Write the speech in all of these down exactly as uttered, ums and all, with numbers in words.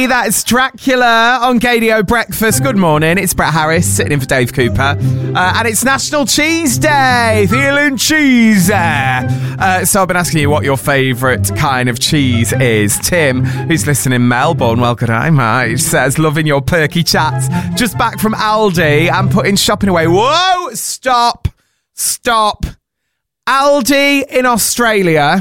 that is Dracula on Gadio Breakfast. Good morning, it's Brett Harris sitting in for Dave Cooper. Uh, and it's National Cheese Day, feeling cheesy. Uh, so I've been asking you what your favourite kind of cheese is. Tim, who's listening in Melbourne, well, good day, mate, says, loving your perky chats. Just back from Aldi and putting shopping away. Whoa, stop, stop. Aldi in Australia,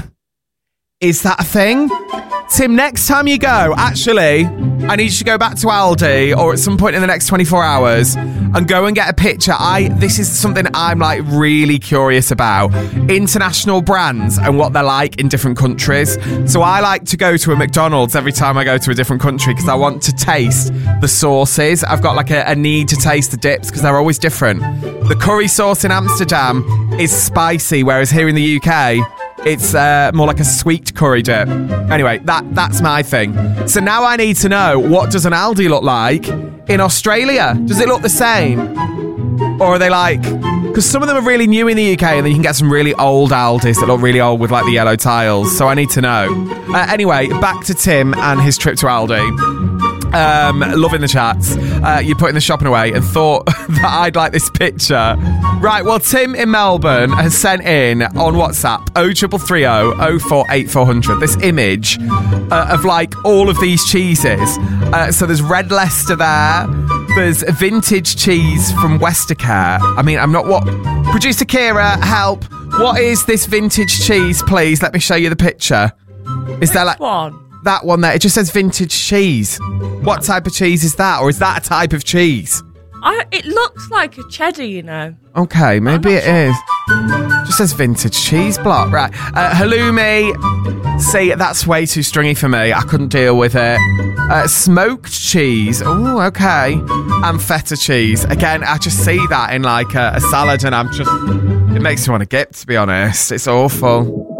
is that a thing? Tim, next time you go, actually, I need you to go back to Aldi or at some point in the next twenty-four hours and go and get a picture. I This is something I'm like really curious about. International brands and what they're like in different countries. So I like to go to a McDonald's every time I go to a different country because I want to taste the sauces. I've got like a, a need to taste the dips because they're always different. The curry sauce in Amsterdam is spicy, whereas here in the U K, it's uh, more like a sweet curry dip. Anyway, that that's my thing. So now I need to know, what does an Aldi look like in Australia? Does it look the same? Or are they like... Because some of them are really new in the U K and then you can get some really old Aldis that look really old with like the yellow tiles. So I need to know. Uh, anyway, back to Tim and his trip to Aldi. Um, loving the chats. Uh, you're putting the shopping away and thought that I'd like this picture. Right, well, Tim in Melbourne has sent in on WhatsApp oh triple three oh oh four eight four hundred this image uh, of like all of these cheeses. Uh, so there's Red Leicester there. There's a vintage cheese from Westercare. I mean, I'm not what... Producer Kira, help. What is this vintage cheese, please? Let me show you the picture. Is Which there like... one? That one there, it just says vintage cheese. What type of cheese is that? Or is that a type of cheese? I, it looks like a cheddar, you know. Okay, maybe it sure. is. Just says vintage cheese block. Right. Uh, halloumi. See, that's way too stringy for me. I couldn't deal with it. Uh, smoked cheese. Oh, okay. And feta cheese. Again, I just see that in like a, a salad and I'm just... It makes me want to gip, to be honest. It's awful.